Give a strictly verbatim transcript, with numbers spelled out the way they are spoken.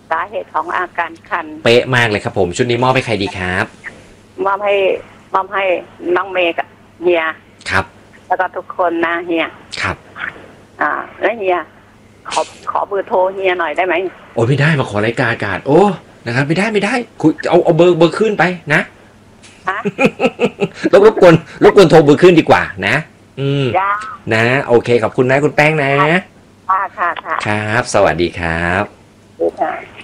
สาเหตุของอาการคันเป๊ะมากเลยครับผมชุดนี้มอบให้ใครดีครับมอบให้มอบให้น้องเมย์กับเฮียครับแล้วก็ทุกคนนะเฮียครับอ่าแล้วเฮียขอขอเบอร์โทรเฮียหน่อยได้ไหมโอ้ยไม่ได้มาขอรายการอากาศโอ้นะครับไม่ได้ไม่ได้คุยเอาเอาเบอร์เบอร์ขึ้นไปนะรบรบกวนรบกวนโทรเบอร์ขึ้นดีกว่านะอืมนะโอเคขอบคุณนะคุณแป้งนะค่ะค่ะค่ะครับสวัสดีครับค่ะ